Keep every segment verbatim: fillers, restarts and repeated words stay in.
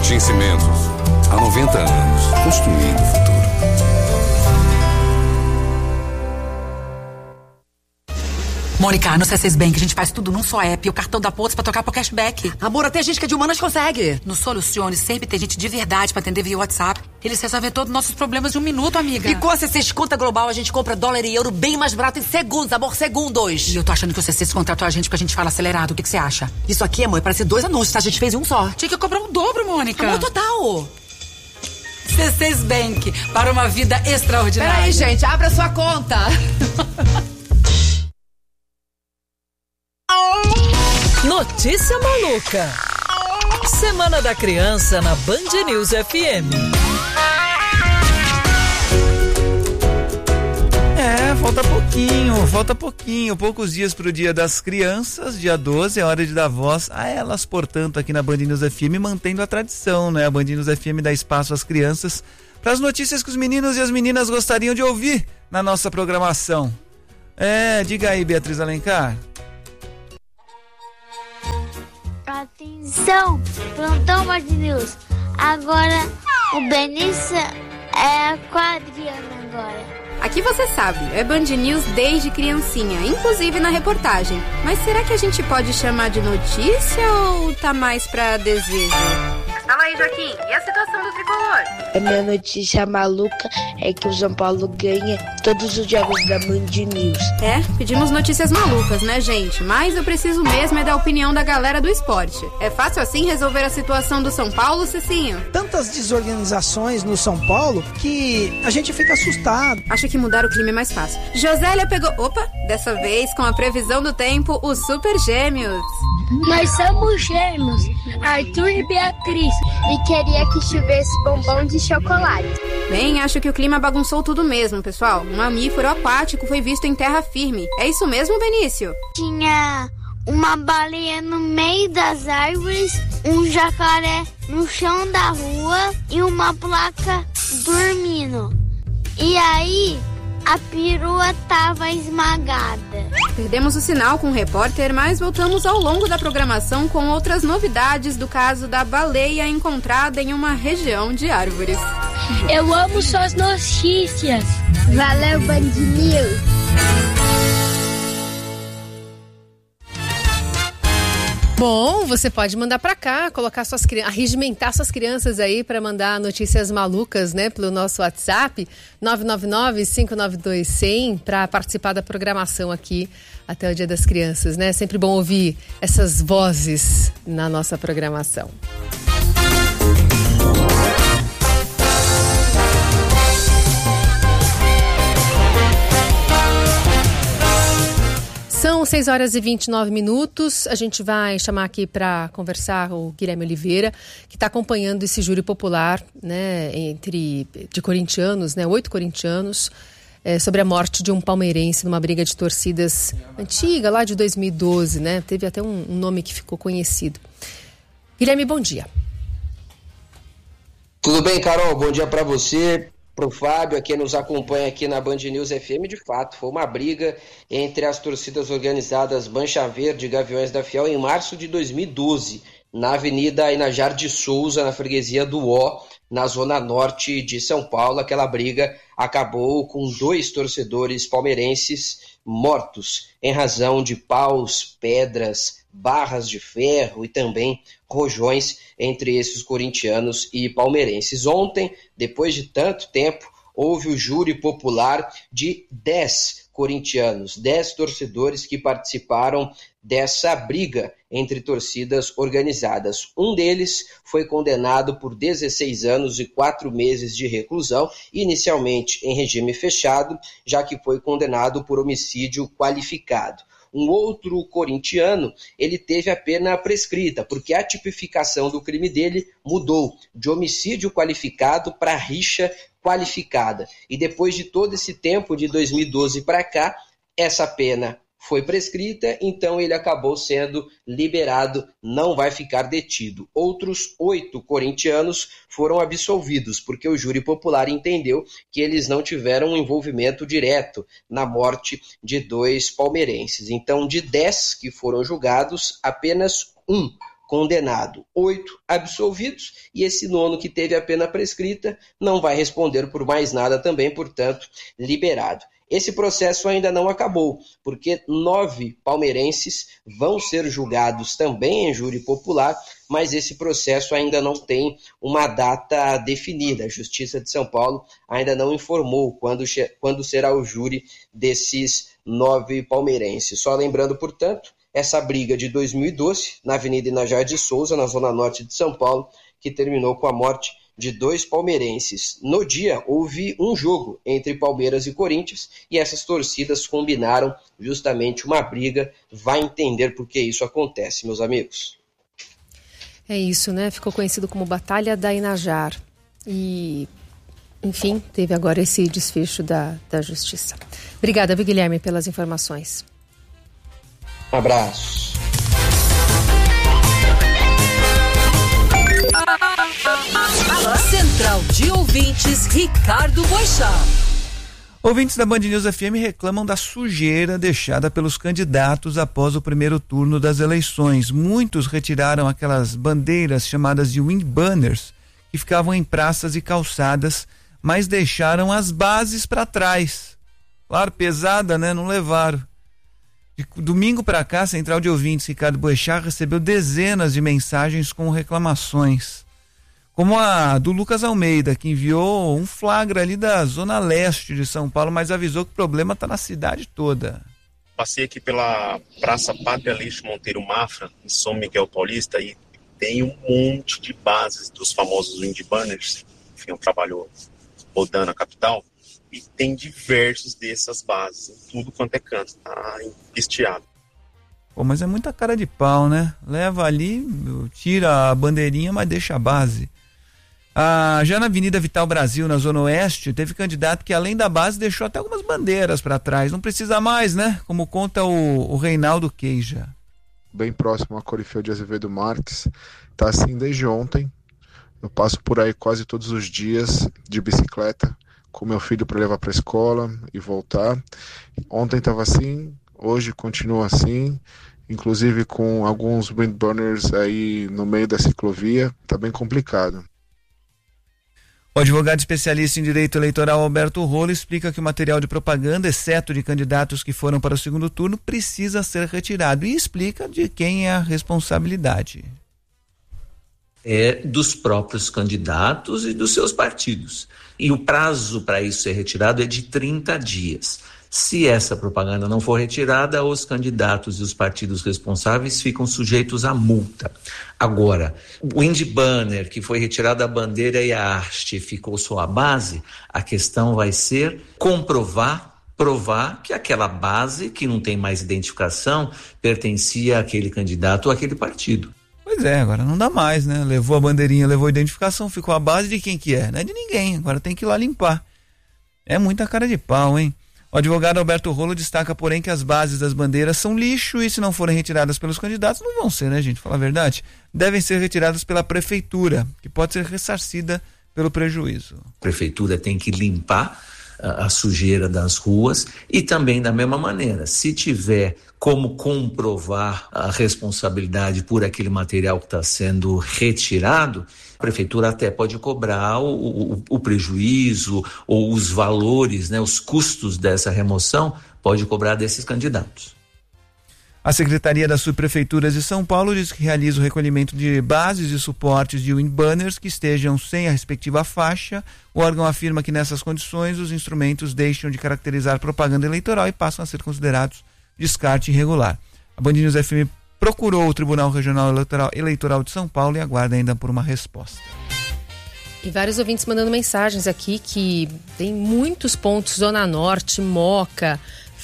Valentim Cimentos. Há noventa anos, construindo o futuro. Mônica, no C seis Bank a gente faz tudo num só app e o cartão dá pontos pra trocar pro cashback. Amor, até gente que é de humanas consegue. No Solucione sempre tem gente de verdade pra atender via WhatsApp. Eles resolvem todos os nossos problemas em um minuto, amiga. E com a C seis Conta Global a gente compra dólar e euro bem mais barato em segundos, amor, segundos. E eu tô achando que o C seis contratou a gente porque a gente fala acelerado. O que que você acha? Isso aqui, amor, parece dois anúncios, tá? A gente fez em um só. Tinha que cobrar um dobro, Mônica. Amor, total. C seis Bank, para uma vida extraordinária. Peraí, gente, abra sua conta. Notícia maluca. Semana da Criança na Band News F M. É, falta pouquinho, falta pouquinho, poucos dias pro Dia das Crianças, dia doze, é hora de dar voz a elas, portanto, aqui na Band News F M, mantendo a tradição, né? A Band News F M dá espaço às crianças para as notícias que os meninos e as meninas gostariam de ouvir na nossa programação. É, diga aí, Beatriz Alencar. Atenção, plantão Band News. Agora o Benício é com a Adriana agora. Aqui você sabe, é Band News desde criancinha, inclusive na reportagem. Mas será que a gente pode chamar de notícia ou tá mais pra desejo? Fala aí, Joaquim, e a situação do tricolor? A minha notícia maluca é que o São Paulo ganha todos os jogos da Band News. É, pedimos notícias malucas, né, gente? Mas eu preciso mesmo é da opinião da galera do esporte. É fácil assim resolver a situação do São Paulo, Cecinho? Tantas desorganizações no São Paulo que a gente fica assustado. Acho que mudar o clima é mais fácil. Josélia pegou... Opa! Dessa vez, com a previsão do tempo, os Super Gêmeos. Nós somos gêmeos, Arthur e Beatriz, e queria que tivesse bombom de chocolate. Bem, acho que o clima bagunçou tudo mesmo, pessoal. Um mamífero aquático foi visto em terra firme. É isso mesmo, Benício? Tinha uma baleia no meio das árvores, um jacaré no chão da rua e uma placa dormindo. E aí... a perua tava esmagada. Perdemos o sinal com o repórter, mas voltamos ao longo da programação com outras novidades do caso da baleia encontrada em uma região de árvores. Eu amo suas notícias. Valeu, Band News. Bom, você pode mandar pra cá, colocar suas crianças, arregimentar suas crianças aí para mandar notícias malucas, né, pelo nosso WhatsApp nove nove nove, cinco nove dois, cem para participar da programação aqui até o Dia das Crianças, né? Sempre bom ouvir essas vozes na nossa programação. São seis horas e vinte e nove minutos. A gente vai chamar aqui para conversar o Guilherme Oliveira, que está acompanhando esse júri popular, né, entre, de corintianos, né, oito corintianos, é, sobre a morte de um palmeirense numa briga de torcidas antiga, lá de dois mil e doze, né? Teve até um, um nome que ficou conhecido. Guilherme, bom dia. Tudo bem, Carol? Bom dia para você. Para o Fábio, a quem nos acompanha aqui na Band News F M, de fato, foi uma briga entre as torcidas organizadas Mancha Verde e Gaviões da Fiel em março de dois mil e doze, na Avenida Inajar de Souza, na freguesia do Ó, na zona norte de São Paulo. Aquela briga acabou com dois torcedores palmeirenses mortos em razão de paus, pedras, barras de ferro e também rojões entre esses corintianos e palmeirenses. Ontem, depois de tanto tempo, houve o júri popular de dez corintianos, dez torcedores que participaram dessa briga entre torcidas organizadas. Um deles foi condenado por dezesseis anos e quatro meses de reclusão, inicialmente em regime fechado, já que foi condenado por homicídio qualificado. Um outro corintiano, ele teve a pena prescrita, porque a tipificação do crime dele mudou de homicídio qualificado para rixa qualificada. E depois de todo esse tempo, de dois mil e doze para cá, essa pena foi prescrita, então ele acabou sendo liberado, não vai ficar detido. Outros oito corintianos foram absolvidos, porque o júri popular entendeu que eles não tiveram um envolvimento direto na morte de dois palmeirenses. Então, de dez que foram julgados, apenas um condenado, oito absolvidos, e esse nono que teve a pena prescrita não vai responder por mais nada também, portanto, liberado. Esse processo ainda não acabou, porque nove palmeirenses vão ser julgados também em júri popular, mas esse processo ainda não tem uma data definida. A Justiça de São Paulo ainda não informou quando, quando será o júri desses nove palmeirenses. Só lembrando, portanto, essa briga de dois mil e doze, na Avenida Inajá de Souza, na zona norte de São Paulo, que terminou com a morte de dois palmeirenses. No dia, houve um jogo entre Palmeiras e Corinthians e essas torcidas combinaram justamente uma briga. Vai entender por que isso acontece, meus amigos. É isso, né? Ficou conhecido como Batalha da Inajar. E, enfim, teve agora esse desfecho da, da Justiça. Obrigada, viu, Guilherme, pelas informações. Um abraço. Central de Ouvintes, Ricardo Boechat. Ouvintes da Band News F M reclamam da sujeira deixada pelos candidatos após o primeiro turno das eleições. Muitos retiraram aquelas bandeiras chamadas de wind banners que ficavam em praças e calçadas, mas deixaram as bases para trás. Claro, pesada, né? Não levaram. De domingo para cá, a Central de Ouvintes Ricardo Boechat recebeu dezenas de mensagens com reclamações. Como a do Lucas Almeida, que enviou um flagra ali da zona leste de São Paulo, mas avisou que o problema está na cidade toda. Passei aqui pela Praça Pátria Leixo Monteiro Mafra, em São Miguel Paulista, e tem um monte de bases dos famosos wind banners. Enfim, eu trabalho rodando a capital, e tem diversos dessas bases, em tudo quanto é canto, tá empesteado. Pô, mas é muita cara de pau, né? Leva ali, tira a bandeirinha, mas deixa a base. Ah, já na Avenida Vital Brasil, na Zona Oeste, teve candidato que além da base deixou até algumas bandeiras para trás. Não precisa mais, né? Como conta o, o Reinaldo Queija. Bem próximo a Corifeu de Azevedo Marques. Tá assim desde ontem. Eu passo por aí quase todos os dias de bicicleta com meu filho para levar para a escola e voltar. Ontem estava assim, hoje continua assim. Inclusive com alguns wind banners aí no meio da ciclovia. Tá bem complicado. O advogado especialista em direito eleitoral Alberto Rolo explica que o material de propaganda, exceto de candidatos que foram para o segundo turno, precisa ser retirado e explica de quem é a responsabilidade. É dos próprios candidatos e dos seus partidos. E o prazo para isso ser retirado é de trinta dias. Se essa propaganda não for retirada, os candidatos e os partidos responsáveis ficam sujeitos à multa. Agora, o wind banner, que foi retirada a bandeira e a haste, ficou só a base, a questão vai ser comprovar, provar que aquela base, que não tem mais identificação, pertencia àquele candidato ou àquele partido. Pois é, agora não dá mais, né? Levou a bandeirinha, levou a identificação, ficou a base de quem que é? Não é de ninguém, agora tem que ir lá limpar. É muita cara de pau, hein? O advogado Alberto Rolo destaca, porém, que as bases das bandeiras são lixo e se não forem retiradas pelos candidatos, não vão ser, né, gente? Falar a verdade. Devem ser retiradas pela prefeitura, que pode ser ressarcida pelo prejuízo. A prefeitura tem que limpar a, a sujeira das ruas e também, da mesma maneira, se tiver como comprovar a responsabilidade por aquele material que está sendo retirado, a prefeitura até pode cobrar o, o, o prejuízo ou os valores, né, os custos dessa remoção, pode cobrar desses candidatos. A Secretaria das Subprefeituras de São Paulo diz que realiza o recolhimento de bases e suportes de wind banners que estejam sem a respectiva faixa. O órgão afirma que nessas condições os instrumentos deixam de caracterizar propaganda eleitoral e passam a ser considerados descarte irregular. A Band News F M procurou o Tribunal Regional Eleitoral, Eleitoral de São Paulo e aguarda ainda por uma resposta. E vários ouvintes mandando mensagens aqui que tem muitos pontos, Zona Norte, Moca,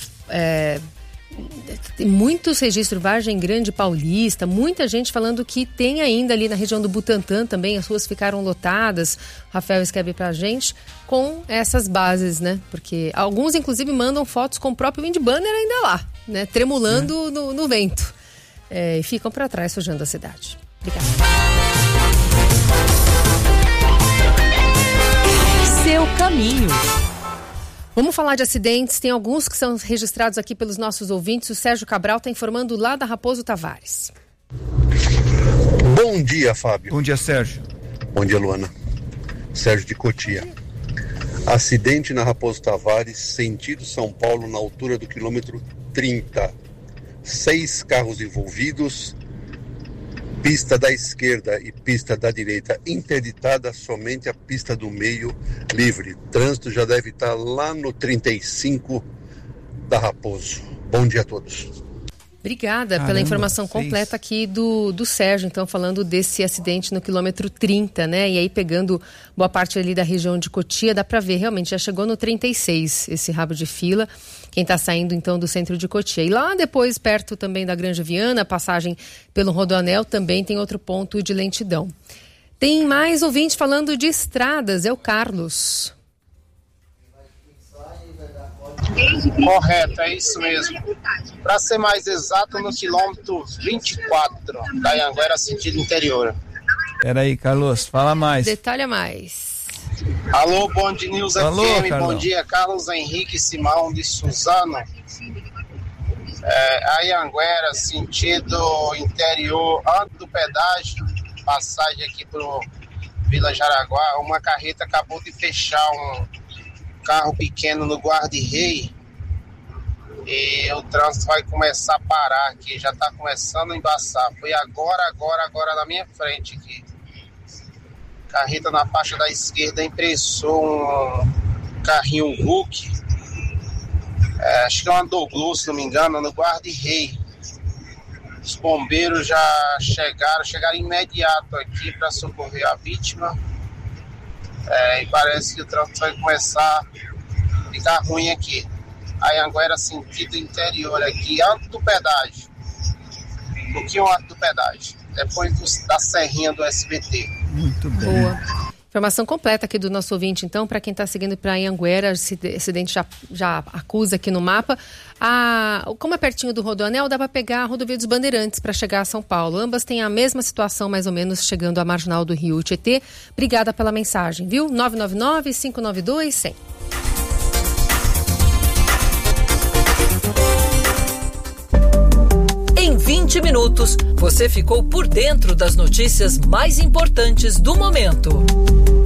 é, tem muitos registros, Vargem Grande Paulista, muita gente falando que tem ainda ali na região do Butantã também, as ruas ficaram lotadas. O Rafael escreve pra gente com essas bases, né? Porque alguns inclusive mandam fotos com o próprio wind banner ainda lá, né? Tremulando é. no, no vento. É, e ficam para trás sujando a cidade. Obrigada. Seu caminho. Vamos falar de acidentes, tem alguns que são registrados aqui pelos nossos ouvintes. O Sérgio Cabral está informando lá da Raposo Tavares. Bom dia, Fábio. Bom dia, Sérgio. Bom dia, Luana. Sérgio de Cotia. Acidente na Raposo Tavares, sentido São Paulo, na altura do quilômetro trinta. Seis carros envolvidos, pista da esquerda e pista da direita interditada, somente a pista do meio livre. Trânsito já deve estar lá no trinta e cinco da Raposo. Bom dia a todos. Obrigada Caramba, pela informação seis. completa aqui do, do Sérgio, então, falando desse acidente no quilômetro trinta, né? E aí, pegando boa parte ali da região de Cotia, dá para ver, realmente, já chegou no trinta e seis, esse rabo de fila, quem está saindo, então, do centro de Cotia. E lá depois, perto também da Granja Viana, passagem pelo Rodoanel, também tem outro ponto de lentidão. Tem mais ouvinte falando de estradas, é o Carlos. Correto, é isso mesmo. Para ser mais exato, no quilômetro vinte e quatro da Anhanguera, sentido interior. Peraí, Carlos, fala mais. Detalha mais. Alô, Band News Alô, F M, Carlão. bom dia, Carlos Henrique Simão de Suzano. É, Anhanguera, sentido interior, antes do pedágio, passagem aqui pro Vila Jaraguá, uma carreta acabou de fechar um carro pequeno no Guarda-Rei e o trânsito vai começar a parar aqui, já está começando a embaçar. Foi agora, agora, agora na minha frente aqui. Carreta na faixa da esquerda impressou um carrinho Hulk, é, acho que é uma Douglas, se não me engano, no Guarda-Rei. Os bombeiros já chegaram, chegaram imediato aqui para socorrer a vítima. É, e parece que o trânsito vai começar a ficar ruim aqui. Anhanguera, sentido interior aqui, antes do pedágio. Um pouquinho antes do pedágio. Depois do, da serrinha do S B T. Muito bem. Boa. Informação completa aqui do nosso ouvinte, então, para quem está seguindo para Anhanguera, esse acidente já, já acusa aqui no mapa. A, como é pertinho do Rodoanel, dá para pegar a rodovia dos Bandeirantes para chegar a São Paulo. Ambas têm a mesma situação, mais ou menos, chegando à marginal do Rio Tietê. Obrigada pela mensagem, viu? nove nove nove, cinco nove dois, cem. Em vinte minutos, você ficou por dentro das notícias mais importantes do momento.